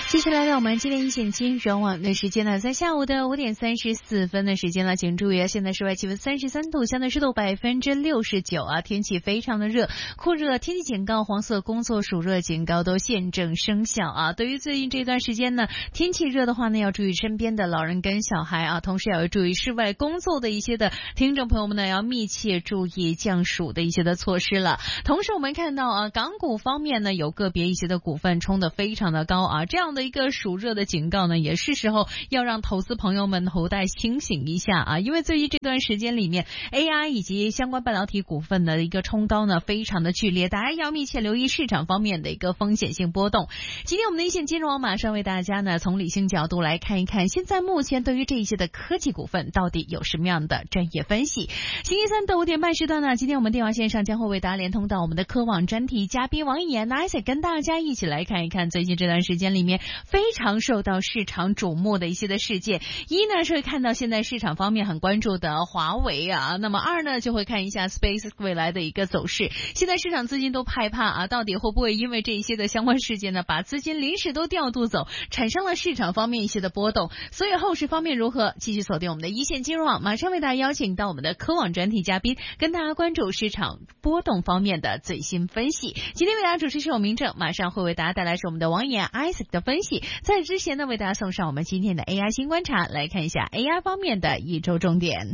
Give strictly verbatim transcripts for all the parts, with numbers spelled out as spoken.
继续来到我们今天一线金融网的时间呢，在下午的五点三十四分的时间了，请注意啊，现在室外气温三十三度，相对湿度百分之六十九啊，天气非常的热，酷热天气警告、黄色工作暑热警告都现正生效啊。对于最近这段时间呢，天气热的话呢，要注意身边的老人跟小孩啊，同时也要注意室外工作的一些的听众朋友们呢，要密切注意降暑的一些的措施了。同时我们看到啊，港股方面呢，有个别一些的股份冲得非常的高啊，这样的一个暑热的警告呢，也是时候要让投资朋友们头戴清醒一下啊，因为最近这段时间里面 A I 以及相关半导体股份的一个冲高呢，非常的剧烈，大家要密切留意市场方面的一个风险性波动。今天我们的一线金融网马上为大家呢，从理性角度来看一看，现在目前对于这一些的科技股份到底有什么样的专业分析。星期三的五点半时段呢，今天我们电话线上将会为大家连通到我们的科网专题嘉宾王一言 Isaac， 跟大家一起来看一看最近这段时间里面非常受到市场瞩目的一些的事件。一呢是会看到现在市场方面很关注的华为啊，那么二呢就会看一下 Space 未来的一个走势。现在市场资金都害怕啊，到底会不会因为这一些的相关事件呢，把资金临时都调度走，产生了市场方面一些的波动。所以后市方面如何，继续锁定我们的一线金融网，马上为大家邀请到我们的科网专题嘉宾，跟大家关注市场波动方面的最新分析。今天为大家主持是我明正，马上会为大家带来是我们的王岩 Isaac 的分析。在之前呢，为大家送上我们今天的 A I 新观察，来看一下 A I 方面的一周重点。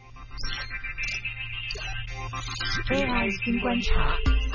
A I 新观察，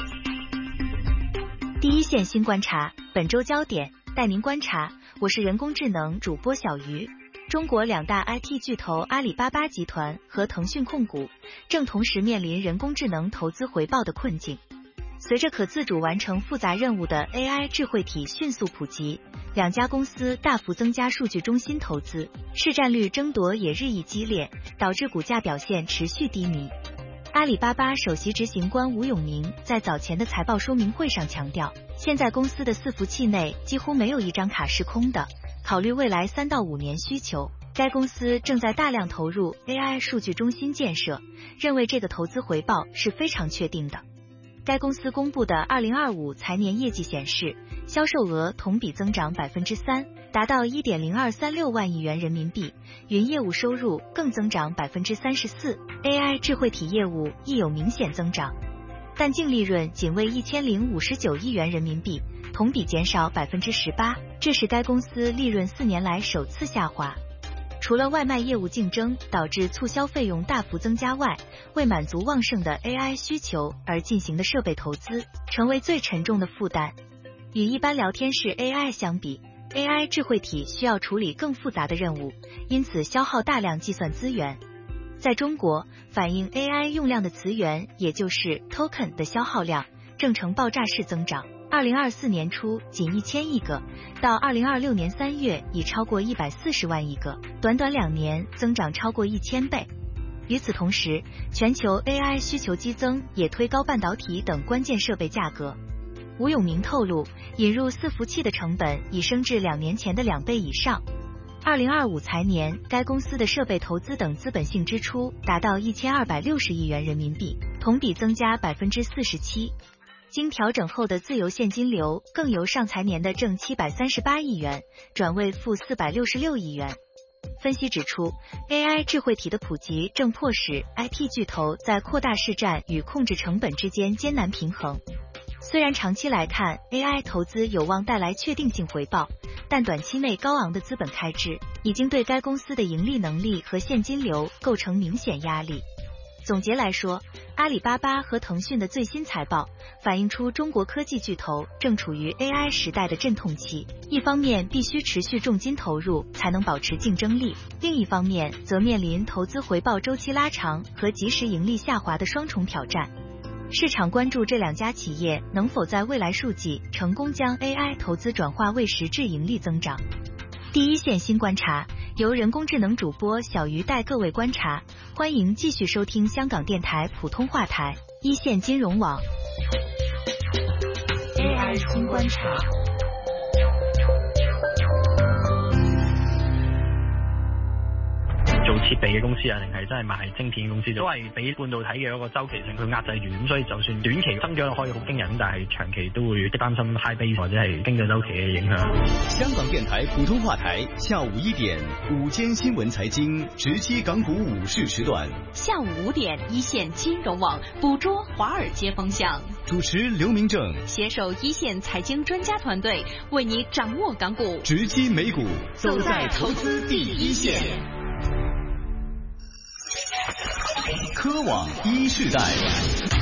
第一线新观察，本周焦点带您观察。我是人工智能主播小鱼。中国两大 I T 巨头阿里巴巴集团和腾讯控股正同时面临人工智能投资回报的困境。随着可自主完成复杂任务的 A I 智慧体迅速普及，两家公司大幅增加数据中心投资，市占率争夺也日益激烈，导致股价表现持续低迷。阿里巴巴首席执行官吴永明在早前的财报说明会上强调，现在公司的伺服器内几乎没有一张卡是空的，考虑未来三到五年需求，该公司正在大量投入 A I 数据中心建设，认为这个投资回报是非常确定的。该公司公布的二零二五财年业绩显示，销售额同比增长 百分之三， 达到 一点零二三六万亿元人民币，云业务收入更增长 百分之三十四， A I 智慧体业务亦有明显增长，但净利润仅为一千零五十九亿元人民币，同比减少 百分之十八， 这是该公司利润四年来首次下滑。除了外卖业务竞争导致促销费用大幅增加外，为满足旺盛的 A I 需求而进行的设备投资成为最沉重的负担。与一般聊天室 A I 相比， A I 智慧体需要处理更复杂的任务，因此消耗大量计算资源。在中国，反映 A I 用量的词源，也就是 token 的消耗量正呈爆炸式增长，二零二四年初仅一千亿个，到二零二六年三月已超过一百四十万亿个，短短两年增长超过一千倍。与此同时，全球 A I 需求激增也推高半导体等关键设备价格。吴永明透露，引入伺服器的成本已升至两年前的两倍以上。二零二五财年，该公司的设备投资等资本性支出达到一千二百六十亿元人民币，同比增加 百分之四十七。经调整后的自由现金流更由上财年的正七百三十八亿元转为负四百六十六亿元。分析指出 ，A I 智慧体的普及正迫使 I T 巨头在扩大市占与控制成本之间艰难平衡。虽然长期来看 A I 投资有望带来确定性回报，但短期内高昂的资本开支已经对该公司的盈利能力和现金流构成明显压力。总结来说，阿里巴巴和腾讯的最新财报反映出中国科技巨头正处于 A I 时代的阵痛期，一方面必须持续重金投入才能保持竞争力，另一方面则面临投资回报周期拉长和及时盈利下滑的双重挑战。市场关注这两家企业能否在未来数季成功将 A I 投资转化为实质盈利增长。第一线新观察由人工智能主播小鱼带各位观察，欢迎继续收听香港电台普通话台一线金融网 A I 新观察。 做設備嘅公司啊，定係真係賣晶片嘅公司，都係俾半導體嘅嗰個周期性去壓制住，咁所以就算短期增長可以好驚人，但係長期都會擔心 high base 或者係經濟周期嘅影響。 香港電台普通話台下午一點午間新聞財經直擊港股午市時段， 下午五點一線金融網捕捉華爾街風向， 主持劉明正， 攜手一線財經專家團隊，為你掌握港股， 直擊美股， 走在投資第一線。 科網一世代。